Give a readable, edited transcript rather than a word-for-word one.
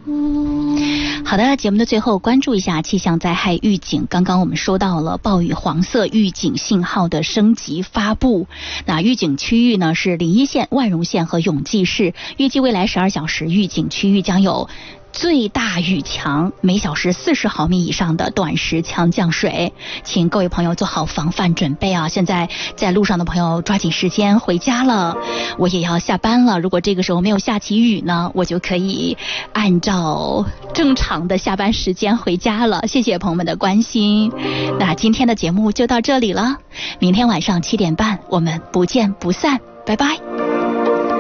好的，节目的最后关注一下气象灾害预警。刚刚我们收到了暴雨黄色预警信号的升级发布。那预警区域呢是临沂县、万荣县和永济市。预计未来12小时预警区域将有最大雨强，每小时40毫米以上的短时强降水，请各位朋友做好防范准备啊！现在在路上的朋友抓紧时间回家了，我也要下班了。如果这个时候没有下起雨呢，我就可以按照正常的下班时间回家了。谢谢朋友们的关心。那今天的节目就到这里了，明天晚上7点半我们不见不散，拜拜。